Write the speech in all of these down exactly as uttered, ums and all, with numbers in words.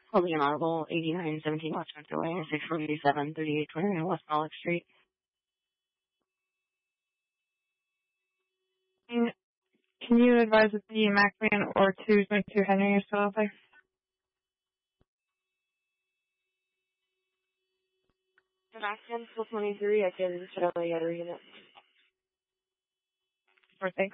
Holding an audible, eighty-nine seventeen Watchman Way, six four eight seven, thirty-eight twenty-nine West Pollock Street. Can can you advise if the Macman or two twenty-two Henry is still out there? The Macman still twenty-three, I can show the other unit. Or thanks.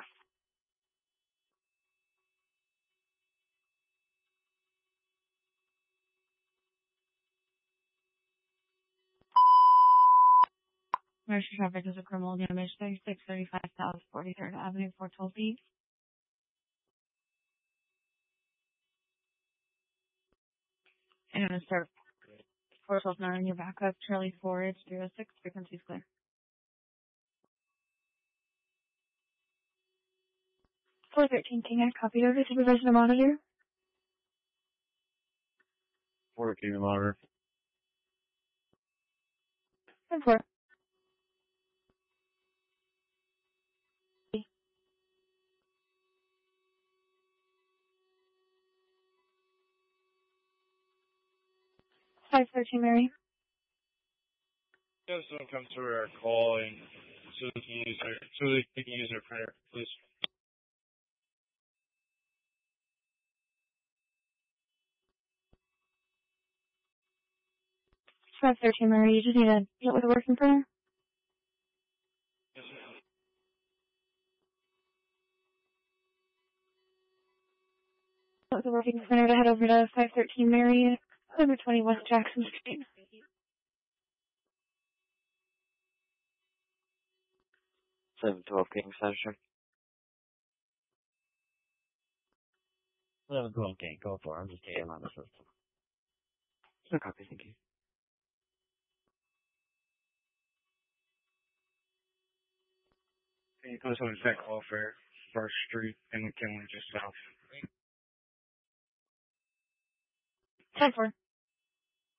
Commercial traffic is a criminal damage, thirty-six thirty-five South forty-third Avenue, four twelve B. And I'm going to start four twelve nine, your backup, Charlie Forage, zero six, frequency's clear. four thirteen King Act, copy over, supervision and monitor. four King and monitor. And four. five thirteen Mary. Have someone come to our call and so they can use their, so they can use their printer, please. five thirteen Mary, you just need to get with a working printer? Yes, ma'am. Get with a working printer to head over to five thirteen Mary, number twenty West Jackson Street. seven twelve King Station. seven twelve King, go for it. I'm just getting on the system. No copy, thank you. Can you post on the check call for First Street and McKinley just south? ten four.